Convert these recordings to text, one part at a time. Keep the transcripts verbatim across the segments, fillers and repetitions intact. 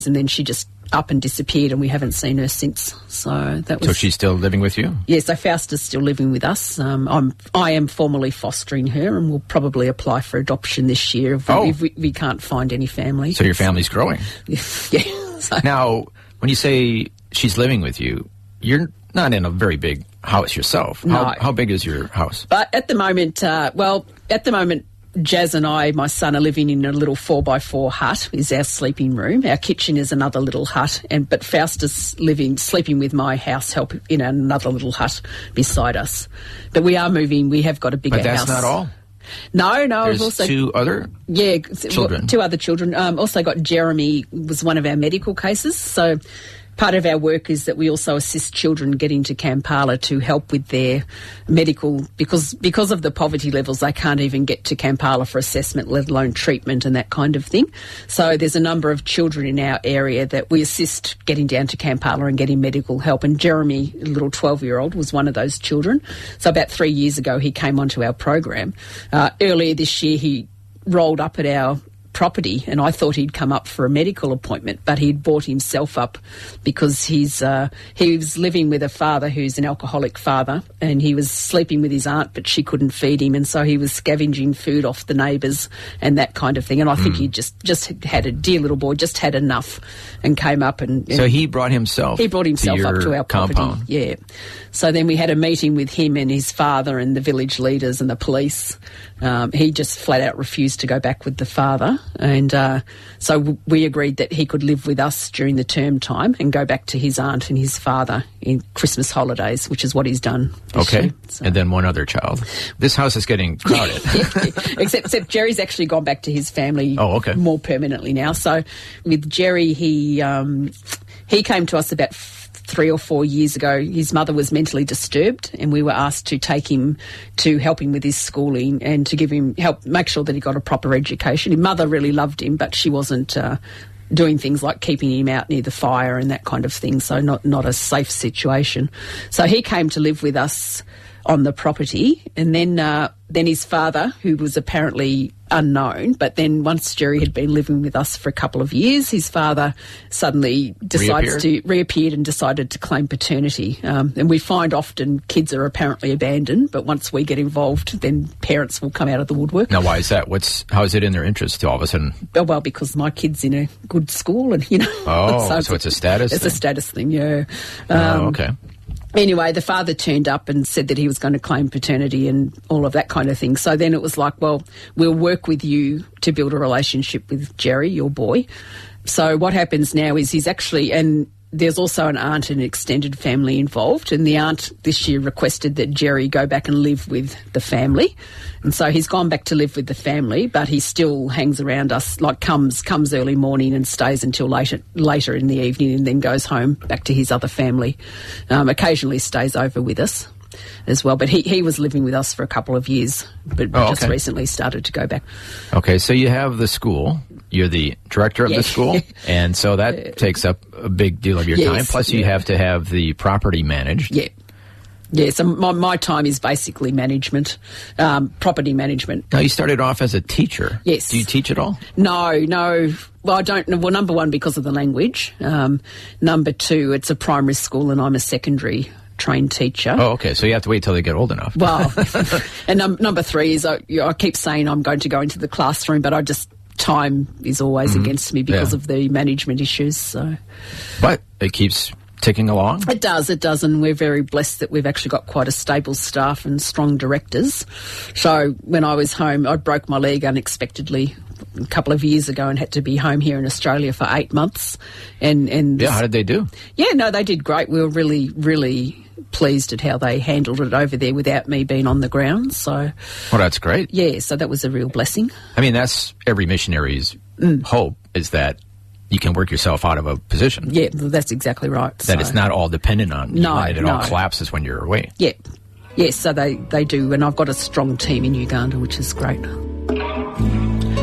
and then she just up and disappeared, and we haven't seen her since. So that was. So she's still living with you? Yes, so Fausta's still living with us. Um, I'm I am formally fostering her, and we'll probably apply for adoption this year if, oh. we, if we, we can't find any family. So your family's growing. Yeah. So. Now, when you say she's living with you, you're not in a very big house yourself. No. How, how big is your house? But at the moment, uh, well, at the moment, Jazz and I, my son, are living in a little four by four hut. Is our sleeping room. Our kitchen is another little hut, and but Fausta's living, sleeping with my house help in another little hut beside us. But we are moving. We have got a bigger house. But that's house. not all. No, no. There's I've also two other yeah children. Two other children. Um, also got Jeremy was one of our medical cases. So part of our work is that we also assist children getting to Kampala to help with their medical, because because of the poverty levels, they can't even get to Kampala for assessment, let alone treatment and that kind of thing. So there's a number of children in our area that we assist getting down to Kampala and getting medical help. And Jeremy, a little twelve-year-old, was one of those children. So about three years ago, he came onto our program. Uh, earlier this year, he rolled up at our property, and I thought he'd come up for a medical appointment, but he'd brought himself up because he's uh, he was living with a father who's an alcoholic father, and he was sleeping with his aunt, but she couldn't feed him, and so he was scavenging food off the neighbours and that kind of thing. And I think mm. he just just had a dear little boy, just had enough, and came up and, and so he brought himself. He brought himself to up to our property. Compound. Yeah. So then we had a meeting with him and his father and the village leaders and the police. Um, he just flat out refused to go back with the father. And uh, so w- we agreed that he could live with us during the term time and go back to his aunt and his father in Christmas holidays, which is what he's done this Okay. year, so. And then one other child. This house is getting crowded. except, except Jerry's actually gone back to his family oh, okay. more permanently now. So with Jerry, he um, he came to us about three or four years ago. His mother was mentally disturbed, and we were asked to take him to help him with his schooling and to give him help, make sure that he got a proper education. His mother really loved him, but she wasn't uh, doing things like keeping him out near the fire and that kind of thing, so not, not a safe situation. So he came to live with us on the property, and then uh, then his father, who was apparently unknown, but then once Jerry had been living with us for a couple of years, his father suddenly decides reappeared. to reappeared and decided to claim paternity. Um, and we find often kids are apparently abandoned, but once we get involved, then parents will come out of the woodwork. Now, why is that? What's how is it in their interest to all of a sudden? Oh, well, because my kid's in a good school, and you know. Oh, so, it's, so it's a status. It's thing? a status thing, yeah. Um, oh, okay. Anyway, the father turned up and said that he was going to claim paternity and all of that kind of thing. So then it was like, well, we'll work with you to build a relationship with Jerry, your boy. So what happens now is he's actually, and there's also an aunt and extended family involved, and the aunt this year requested that Jerry go back and live with the family. And so he's gone back to live with the family, but he still hangs around us, like comes comes early morning and stays until later later in the evening, and then goes home back to his other family. Um, occasionally stays over with us as well, but he, he was living with us for a couple of years, but oh, just okay. recently started to go back. Okay, so you have the school. You're the director of yeah. the school, and so that uh, takes up a big deal of your yes, time. Plus, you yeah. have to have the property managed. Yeah. Yeah, so my, my time is basically management, um, property management. Now, you started off as a teacher. Yes. Do you teach at all? No, no. Well, I don't know. Well, number one, because of the language. Um, number two, it's a primary school and I'm a secondary trained teacher. Oh, okay. So you have to wait till they get old enough. Well, and num- number three is I, you know, I keep saying I'm going to go into the classroom, but I just, time is always mm-hmm. against me because yeah. of the management issues. So, but it keeps ticking along? It does, it does, and we're very blessed that we've actually got quite a stable staff and strong directors. So when I was home, I broke my leg unexpectedly a couple of years ago and had to be home here in Australia for eight months. And, and yeah, how did they do? Yeah, no, they did great. We were really, really pleased at how they handled it over there without me being on the ground. So, well, that's great. Yeah, so that was a real blessing. I mean, that's every missionary's mm. hope, is that you can work yourself out of a position. Yeah, that's exactly right. That so. It's not all dependent on you, no, and it no. all collapses when you're away. Yeah. Yes, so they, they do, and I've got a strong team in Uganda, which is great.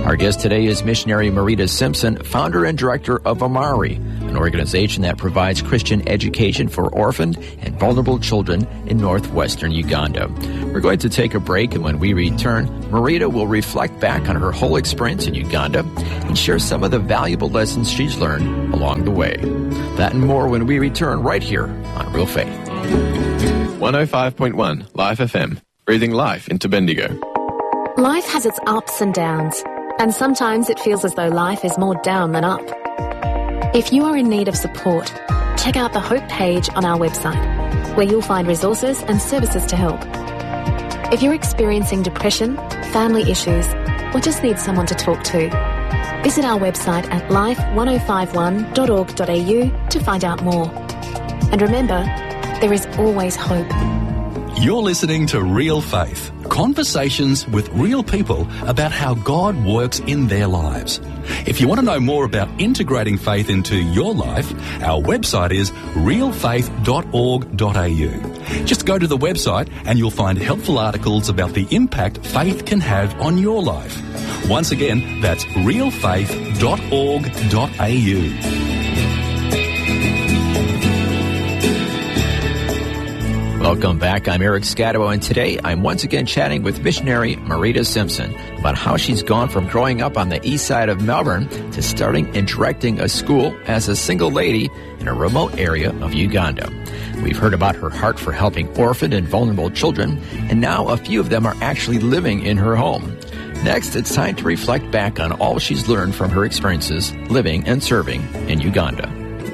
Our guest today is missionary Marita Simpson, founder and director of Amari, an organization that provides Christian education for orphaned and vulnerable children in northwestern Uganda. We're going to take a break, and when we return, Marita will reflect back on her whole experience in Uganda and share some of the valuable lessons she's learned along the way. That and more when we return right here on Real Faith. one oh five point one Life F M, breathing life into Bendigo. Life has its ups and downs, and sometimes it feels as though life is more down than up. If you are in need of support, check out the Hope page on our website, where you'll find resources and services to help. If you're experiencing depression, family issues, or just need someone to talk to, visit our website at life ten fifty-one dot org dot a u to find out more. And remember, there is always hope. You're listening to Real Faith, conversations with real people about how God works in their lives. If you want to know more about integrating faith into your life, our website is real faith dot org dot a u. Just go to the website and you'll find helpful articles about the impact faith can have on your life. Once again, that's real faith dot org dot a u. Welcome back. I'm Eric Scatabo, and today I'm once again chatting with missionary Marita Simpson about how she's gone from growing up on the east side of Melbourne to starting and directing a school as a single lady in a remote area of Uganda. We've heard about her heart for helping orphaned and vulnerable children, and now a few of them are actually living in her home. Next, it's time to reflect back on all she's learned from her experiences living and serving in Uganda.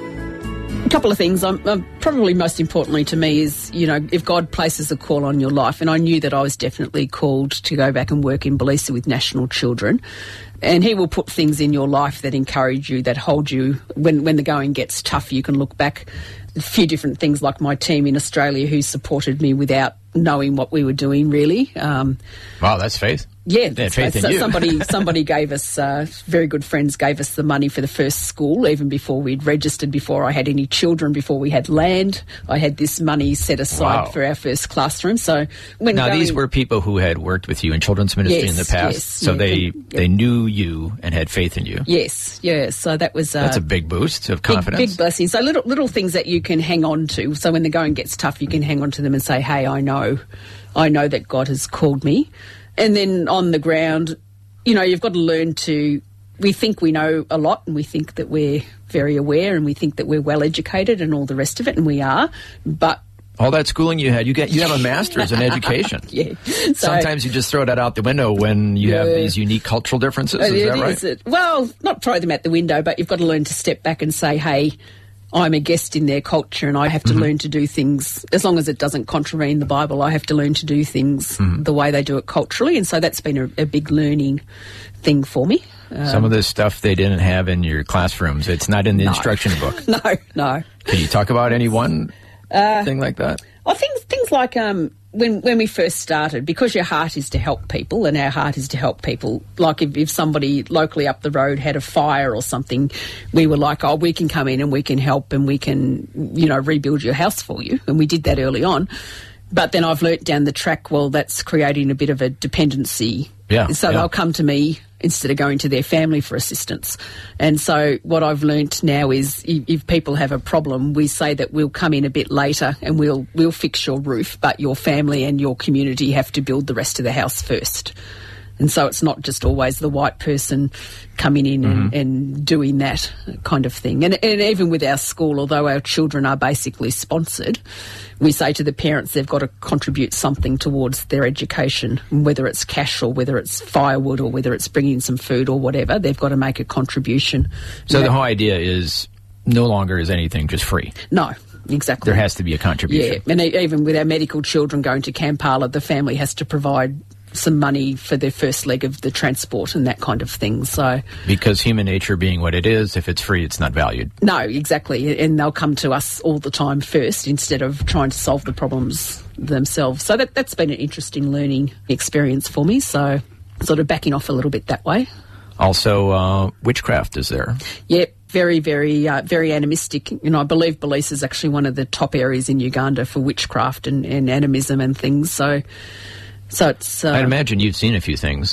A couple of things. Um, um, probably most importantly to me is, you know, if God places a call on your life, and I knew that I was definitely called to go back and work in Belisa with national children, and He will put things in your life that encourage you, that hold you. When, when the going gets tough, you can look back. A few different things, like my team in Australia who supported me without knowing what we were doing, really. Um, wow, that's faith. Yeah, that's faith in so you. somebody somebody gave us, uh, very good friends gave us the money for the first school, even before we'd registered, before I had any children, before we had land. I had this money set aside Wow. for our first classroom. So when Now, going, these were people who had worked with you in children's ministry Yes, in the past, yes, so yeah, they yeah. they knew you and had faith in you. Yes, yes. So that was uh, That's a big boost of big, confidence. big blessing. So little little things that you can hang on to. So when the going gets tough, you can hang on to them and say, "Hey, I know, I know that God has called me." And then on the ground, you know, you've got to learn to, we think we know a lot, and we think that we're very aware, and we think that we're well educated and all the rest of it, and we are, but All that schooling you had, you get you have a master's in education. yeah. So, Sometimes you just throw that out the window when you have Yeah. these unique cultural differences. Is it that right? is it- well, not throw them out the window, but you've got to learn to step back and say, hey, I'm a guest in their culture, and I have to mm-hmm. learn to do things, as long as it doesn't contravene the Bible, I have to learn to do things mm-hmm. the way they do it culturally. And so that's been a, a big learning thing for me. Um, Some of this stuff they didn't have in your classrooms. It's not in the no. instruction book. no, no. Can you talk about any one uh, thing like that? I think things like um, when when we first started, because your heart is to help people, and our heart is to help people. Like if, if somebody locally up the road had a fire or something, we were like, oh, we can come in and we can help and we can, you know, rebuild your house for you. And we did that early on. But then I've learnt down the track, well, that's creating a bit of a dependency. Yeah. So yeah. they'll come to me instead of going to their family for assistance. And so what I've learnt now is if, if people have a problem, we say that we'll come in a bit later and we'll we'll fix your roof, but your family and your community have to build the rest of the house first. And so it's not just always the white person coming in mm-hmm. and, and doing that kind of thing. And, and even with our school, although our children are basically sponsored, we say to the parents they've got to contribute something towards their education, whether it's cash or whether it's firewood or whether it's bringing some food or whatever. They've got to make a contribution. So that, the whole idea is no longer is anything just free. No. Exactly. There has to be a contribution. Yeah, and even with our medical children going to Kampala, the family has to provide some money for their first leg of the transport and that kind of thing. So because human nature being what it is, if it's free, it's not valued. No, exactly. And they'll come to us all the time first instead of trying to solve the problems themselves. So that, that's been an interesting learning experience for me. So sort of backing off a little bit that way. Also, uh, witchcraft is there. Yeah, very, very, uh, very animistic. You know, I believe Belisa is actually one of the top areas in Uganda for witchcraft and, and animism and things. So, so it's. Uh, I'd imagine you've seen a few things.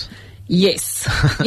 Yes.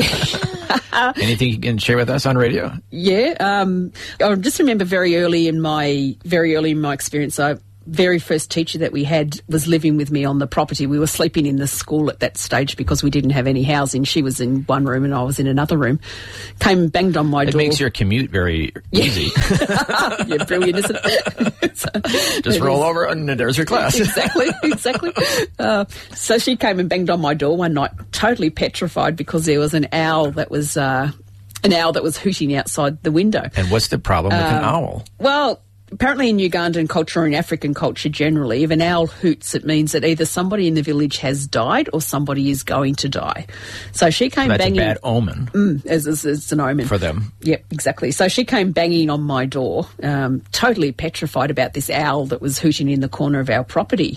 Anything you can share with us on radio? Yeah. Um, I just remember very early in my very early in my experience, I very first teacher that we had was living with me on the property. We were sleeping in the school at that stage because we didn't have any housing. She was in one room and I was in another room. Came and banged on my it door. It makes your commute very easy. Yeah, brilliant, isn't it? So, Just it roll is. over and there's your class. Exactly, exactly. Uh, so she came and banged on my door one night, totally petrified because there was an owl that was uh, an owl that was hooting outside the window. And what's the problem with um, an owl? Well, apparently in Ugandan culture and African culture generally, if an owl hoots, it means that either somebody in the village has died or somebody is going to die. So she came That's banging... That's a bad omen. Mm, as, as, as an omen. For them. Yep, exactly. So she came banging on my door, um, totally petrified about this owl that was hooting in the corner of our property.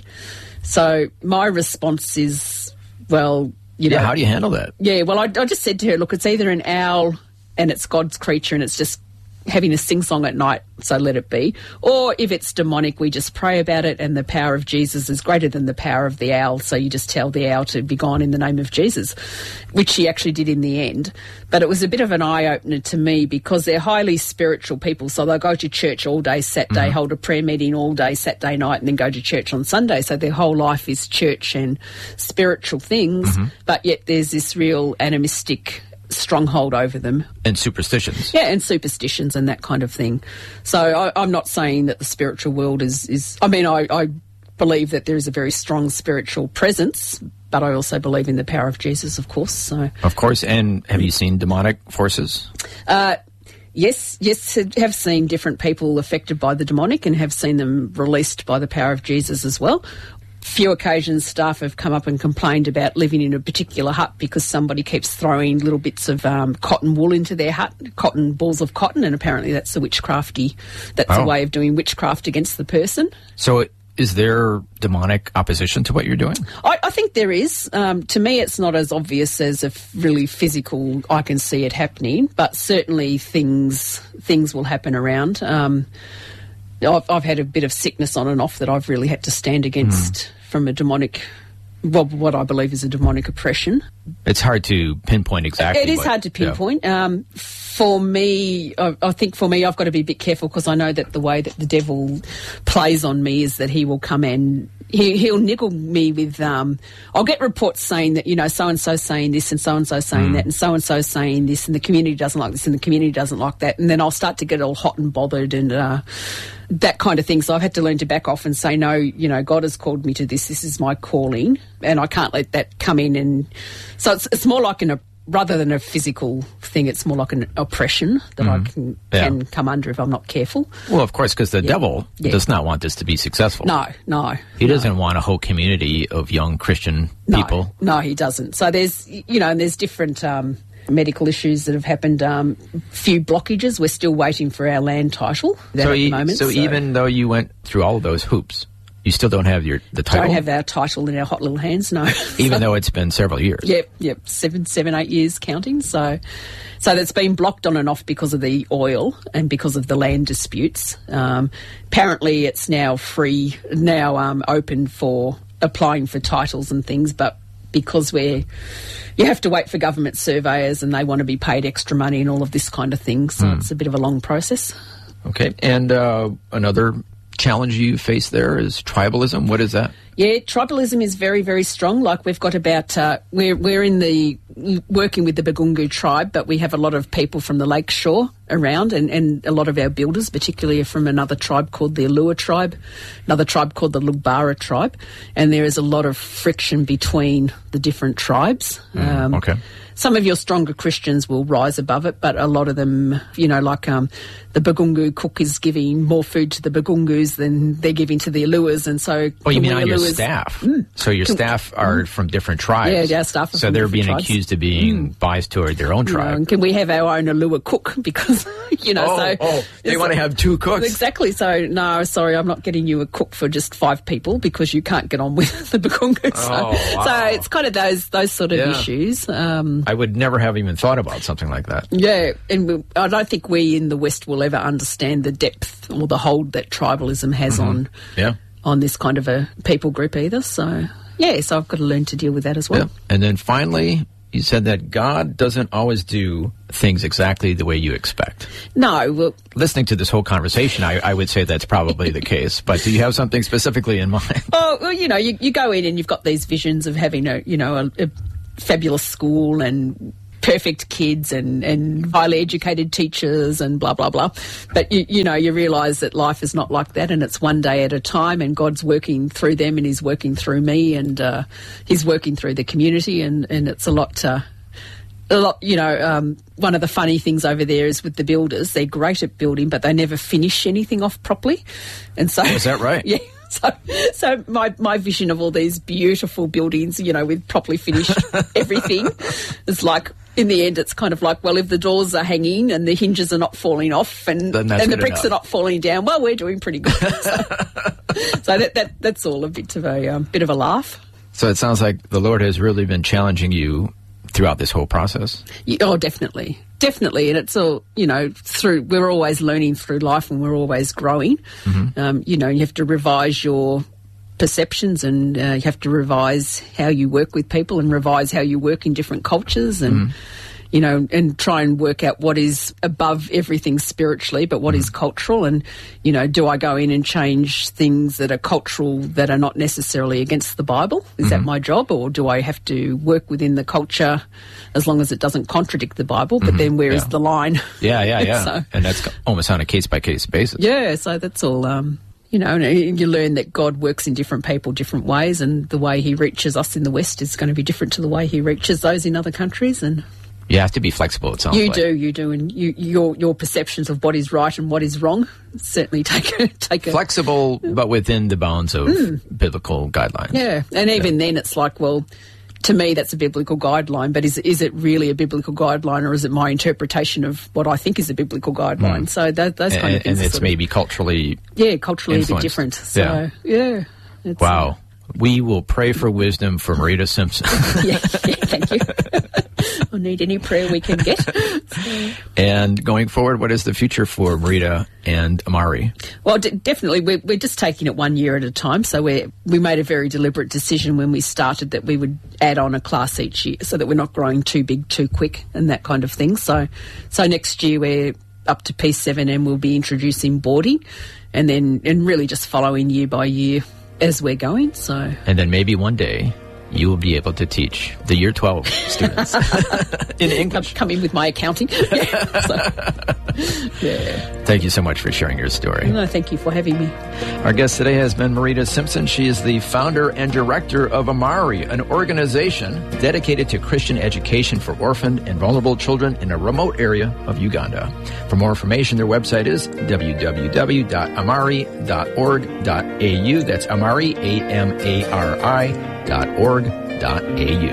So my response is, well, you yeah, know... how do you handle that? Yeah, well, I, I just said to her, look, it's either an owl and it's God's creature and it's just having a sing-song at night, so let it be. Or if it's demonic, we just pray about it and the power of Jesus is greater than the power of the owl, so you just tell the owl to be gone in the name of Jesus, which she actually did in the end. But it was a bit of an eye-opener to me because they're highly spiritual people, so they'll go to church all day Saturday, mm-hmm. hold a prayer meeting all day Saturday night and then go to church on Sunday, so their whole life is church and spiritual things, mm-hmm. but yet there's this real animistic stronghold over them. And superstitions. Yeah, and superstitions and that kind of thing. So I, I'm not saying that the spiritual world is... is I mean, I, I believe that there is a very strong spiritual presence, but I also believe in the power of Jesus, of course. So Of course. And have you seen demonic forces? Uh, yes, yes, have seen different people affected by the demonic and have seen them released by the power of Jesus as well. Few occasions staff have come up and complained about living in a particular hut because somebody keeps throwing little bits of um, cotton wool into their hut, cotton balls of cotton, and apparently that's a witchcrafty, that's oh. a way of doing witchcraft against the person. So is there demonic opposition to what you're doing? I, I think there is. Um, to me, it's not as obvious as a really physical, I can see it happening, but certainly things things will happen around. Um I've, I've had a bit of sickness on and off that I've really had to stand against mm. from a demonic, well, what I believe is a demonic oppression. It's hard to pinpoint exactly. It is what, hard to pinpoint. Yeah. Um, for me, I, I think for me, I've got to be a bit careful because I know that the way that the devil plays on me is that he will come and he, he'll niggle me with, um, I'll get reports saying that, you know, so-and-so saying this and so-and-so saying mm. that and so-and-so saying this and the community doesn't like this and the community doesn't like that. And then I'll start to get all hot and bothered and uh, that kind of thing. So I've had to learn to back off and say, no, you know, God has called me to this. This is my calling and I can't let that come in. And so it's, it's more like an rather than a physical thing, it's more like an oppression that mm. I can, yeah. can come under if I'm not careful. Well, of course, because the yeah. devil yeah. does not want this to be successful. No, no. He no. doesn't want a whole community of young Christian no, people. No, he doesn't. So there's, you know, and there's different um, medical issues that have happened, um, few blockages. We're still waiting for our land title so at you, the moment. So, so even though you went through all of those hoops, you still don't have your the title? Don't have our title in our hot little hands, no. Even though it's been several years? Yep, yep, seven, seven, eight years counting. So so that's been blocked on and off because of the oil and because of the land disputes. Um, apparently it's now free, now um, open for applying for titles and things, but because we're, you have to wait for government surveyors and they want to be paid extra money and all of this kind of thing, so mm. it's a bit of a long process. Okay, and uh, another challenge you face there is tribalism. What is that? Yeah, tribalism is very, very strong. Like we've got about, uh, we're we're in the, working with the Bagungu tribe, but we have a lot of people from the Lakeshore around and, and a lot of our builders, particularly are from another tribe called the Alua tribe, another tribe called the Lugbara tribe, and there is a lot of friction between the different tribes. Mm, um, okay. Some of your stronger Christians will rise above it, but a lot of them, you know, like um, the Bagungu cook is giving more food to the Bagungus than they're giving to the Aluas, and so... Oh, you mean on your staff? Mm. So your can, staff are mm. from different tribes? Yeah, our staff are So from they're different being tribes. accused of being mm. biased toward their own tribe? You know, and can we have our own Alua cook? Because, you know, oh, so... Oh, they want to have two cooks? Exactly. So, no, sorry, I'm not getting you a cook for just five people because you can't get on with the Bagungus. So, oh, wow. so it's kind of those, those sort of yeah. issues. Um, I would never have even thought about something like that. Yeah, and we, I don't think we in the West will ever understand the depth or the hold that tribalism has mm-hmm. on yeah. on this kind of a people group either. So, yeah, so I've got to learn to deal with that as well. Yeah. And then finally, you said that God doesn't always do things exactly the way you expect. No. Well, listening to this whole conversation, I, I would say that's probably the case. But do you have something specifically in mind? Oh, well, you know, you, you go in and you've got these visions of having a, you know, a, a fabulous school and perfect kids and, and highly educated teachers and blah, blah, blah. But, you, you know, you realise that life is not like that, and it's one day at a time, and God's working through them and he's working through me, and uh, he's working through the community, and, and it's a lot... Uh, A lot, you know, um, one of the funny things over there is with the builders, they're great at building, but they never finish anything off properly. And so, oh, is that right? Yeah. So, so my, my vision of all these beautiful buildings, you know, with properly finished everything, is like, in the end, it's kind of like, well, if the doors are hanging and the hinges are not falling off and, and the bricks enough. are not falling down, well, we're doing pretty good. So, so that, that that's all a bit of a um, bit of a laugh. So it sounds like the Lord has really been challenging you throughout this whole process. Yeah, oh, definitely. Definitely. And it's all, you know, through, we're always learning through life and we're always growing. Mm-hmm. Um, you know, you have to revise your perceptions, and uh, you have to revise how you work with people and revise how you work in different cultures, and, mm-hmm. you know, and try and work out what is above everything spiritually, but what mm-hmm. is cultural. And, you know, do I go in and change things that are cultural that are not necessarily against the Bible? Is mm-hmm. that my job? Or do I have to work within the culture as long as it doesn't contradict the Bible? But mm-hmm. then where yeah. is the line? Yeah, yeah, yeah. so, and that's almost on a case-by-case basis. Yeah, so that's all... Um, You know, and you learn that God works in different people different ways, and the way he reaches us in the West is going to be different to the way he reaches those in other countries. And you have to be flexible, it sounds you like. You do, you do. And you, your your perceptions of what is right and what is wrong certainly take a... Take a flexible, but within the bounds of mm. biblical guidelines. Yeah, and even yeah. then it's like, well... To me, that's a biblical guideline, but is is it really a biblical guideline, or is it my interpretation of what I think is a biblical guideline? Mm. So that, those kind and, of things. And it's maybe of, culturally yeah, culturally influenced. a bit different. So yeah, yeah it's, wow. Uh, we will pray for wisdom for Marita Simpson. yeah, yeah, thank you. We'll need any prayer we can get. So. And going forward, what is the future for Marita and Amari? Well, d- definitely, we're, we're just taking it one year at a time. So we we made a very deliberate decision when we started that we would add on a class each year, so that we're not growing too big too quick and that kind of thing. So, so next year we're up to P seven, and we'll be introducing boarding, and then and really just following year by year as we're going. So, and then maybe one day you will be able to teach the year twelve students in English. Come in with my accounting. Yeah, so, yeah. Thank you so much for sharing your story. No, thank you for having me. Our guest today has been Marita Simpson. She is the founder and director of Amari, an organization dedicated to Christian education for orphaned and vulnerable children in a remote area of Uganda. For more information, their website is w w w dot amari dot org dot a u. That's Amari, A M A R I, dot org dot a u.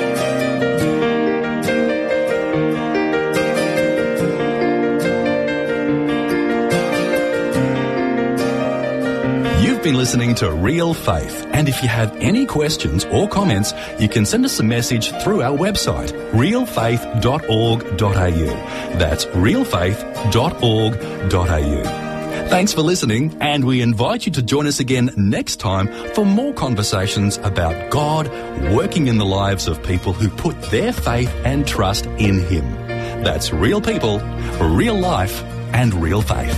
You've been listening to Real Faith, and if you have any questions or comments, you can send us a message through our website, real faith dot org dot a u. That's real faith dot org dot a u. Thanks for listening, and we invite you to join us again next time for more conversations about God working in the lives of people who put their faith and trust in Him. That's real people, real life, and real faith.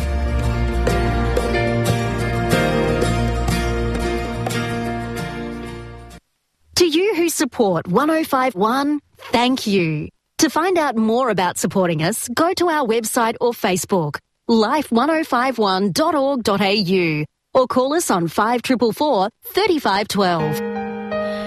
To you who support one oh five point one, thank you. To find out more about supporting us, go to our website or Facebook, life ten fifty-one dot org dot a u, or call us on five four four four, three five one two.